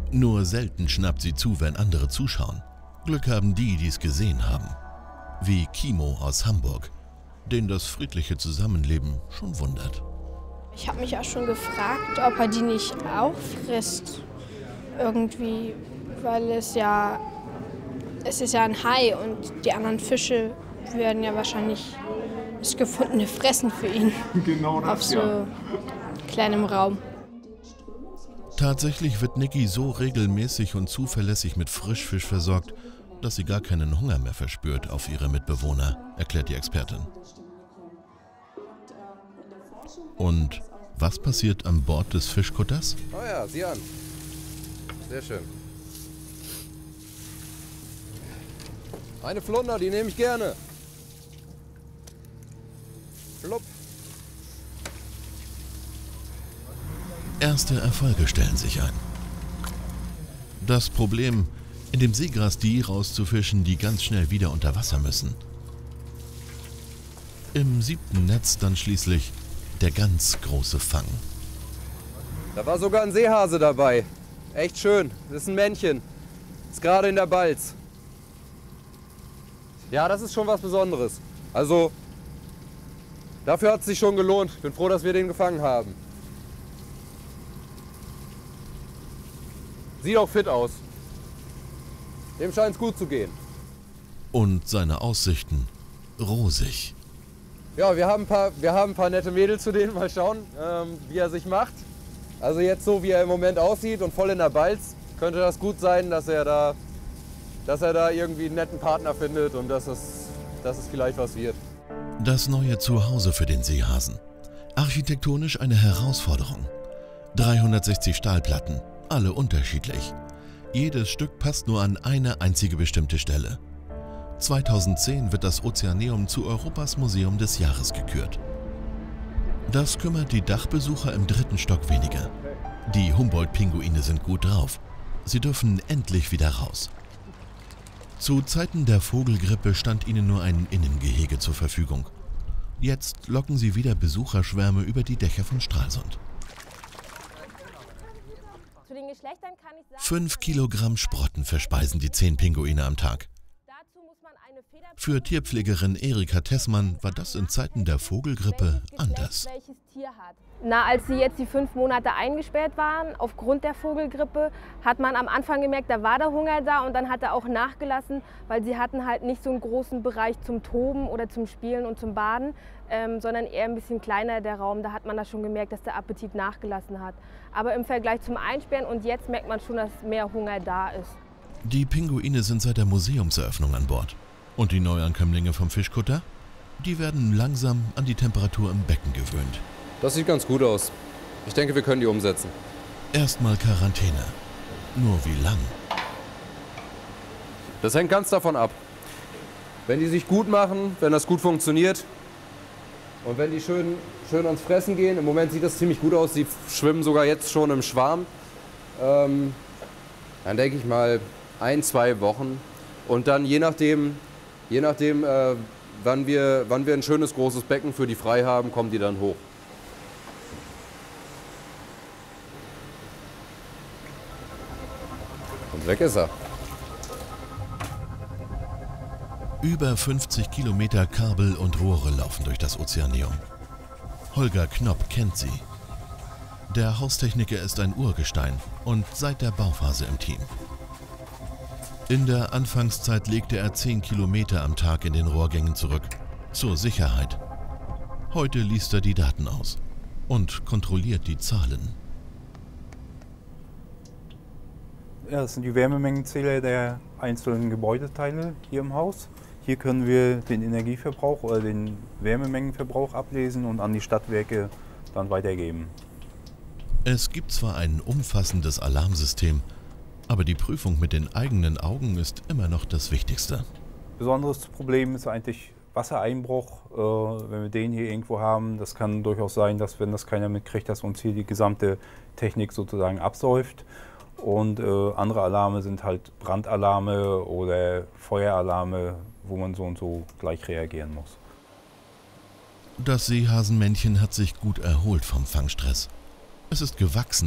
Nur selten schnappt sie zu, wenn andere zuschauen. Glück haben die, die es gesehen haben. Wie Kimo aus Hamburg, den das friedliche Zusammenleben schon wundert. Ich habe mich auch schon gefragt, ob er die nicht auch frisst. Irgendwie, weil es ist ja ein Hai und die anderen Fische werden ja wahrscheinlich das gefundene Fressen für ihn. Genau das, auf so kleinem Raum. Tatsächlich wird Niki so regelmäßig und zuverlässig mit Frischfisch versorgt, dass sie gar keinen Hunger mehr verspürt auf ihre Mitbewohner, erklärt die Expertin. Und was passiert an Bord des Fischkutters? Oh ja, sieh an. Sehr schön. Eine Flunder, die nehme ich gerne. Flupp. Erste Erfolge stellen sich ein. Das Problem, in dem Seegras die rauszufischen, die ganz schnell wieder unter Wasser müssen. Im 7. Netz dann schließlich der ganz große Fang. Da war sogar ein Seehase dabei. Echt schön. Das ist ein Männchen. Ist gerade in der Balz. Ja, das ist schon was Besonderes. Also, dafür hat es sich schon gelohnt. Ich bin froh, dass wir den gefangen haben. Sieht auch fit aus. Dem scheint es gut zu gehen. Und seine Aussichten rosig. Ja, wir haben ein paar nette Mädels zu denen. Mal schauen, wie er sich macht. Also jetzt so, wie er im Moment aussieht und voll in der Balz, könnte das gut sein, dass er da irgendwie einen netten Partner findet und dass es vielleicht was wird. Das neue Zuhause für den Seehasen. Architektonisch eine Herausforderung. 360 Stahlplatten, alle unterschiedlich. Jedes Stück passt nur an eine einzige bestimmte Stelle. 2010 wird das Ozeaneum zu Europas Museum des Jahres gekürt. Das kümmert die Dachbesucher im 3. Stock weniger. Die Humboldt-Pinguine sind gut drauf. Sie dürfen endlich wieder raus. Zu Zeiten der Vogelgrippe stand ihnen nur ein Innengehege zur Verfügung. Jetzt locken sie wieder Besucherschwärme über die Dächer von Stralsund. Zu den Geschlechtern kann ich sagen, 5 Kilogramm Sprotten verspeisen die 10 Pinguine am Tag. dazu muss man eine Feder Für Tierpflegerin Erika Tessmann war das in Zeiten der Vogelgrippe anders. welches Tier hat. Na, als sie jetzt die 5 Monate eingesperrt waren, aufgrund der Vogelgrippe, hat man am Anfang gemerkt, da war der Hunger da und dann hat er auch nachgelassen, weil sie hatten halt nicht so einen großen Bereich zum Toben oder zum Spielen und zum Baden, sondern eher ein bisschen kleiner der Raum. Da hat man das schon gemerkt, dass der Appetit nachgelassen hat. Aber im Vergleich zum Einsperren und jetzt merkt man schon, dass mehr Hunger da ist. Die Pinguine sind seit der Museumseröffnung an Bord. Und die Neuankömmlinge vom Fischkutter? Die werden langsam an die Temperatur im Becken gewöhnt. Das sieht ganz gut aus. Ich denke, wir können die umsetzen. Erstmal Quarantäne. Nur wie lang? Das hängt ganz davon ab. Wenn die sich gut machen, wenn das gut funktioniert und wenn die schön ans Fressen gehen, im Moment sieht das ziemlich gut aus, sie schwimmen sogar jetzt schon im Schwarm, dann denke ich mal 1-2 Wochen und dann je nachdem wann wir ein schönes großes Becken für die frei haben, kommen die dann hoch. Und weg ist er. Über 50 Kilometer Kabel und Rohre laufen durch das Ozeaneum. Holger Knopp kennt sie. Der Haustechniker ist ein Urgestein und seit der Bauphase im Team. In der Anfangszeit legte er 10 Kilometer am Tag in den Rohrgängen zurück. Zur Sicherheit. Heute liest er die Daten aus und kontrolliert die Zahlen. Ja, das sind die Wärmemengenzähler der einzelnen Gebäudeteile hier im Haus. Hier können wir den Energieverbrauch oder den Wärmemengenverbrauch ablesen und an die Stadtwerke dann weitergeben. Es gibt zwar ein umfassendes Alarmsystem, aber die Prüfung mit den eigenen Augen ist immer noch das Wichtigste. Besonderes Problem ist eigentlich Wassereinbruch. Wenn wir den hier irgendwo haben, das kann durchaus sein, dass, wenn das keiner mitkriegt, dass uns hier die gesamte Technik sozusagen absäuft. Und andere Alarme sind halt Brandalarme oder Feueralarme, wo man so und so gleich reagieren muss. Das Seehasenmännchen hat sich gut erholt vom Fangstress. Es ist gewachsen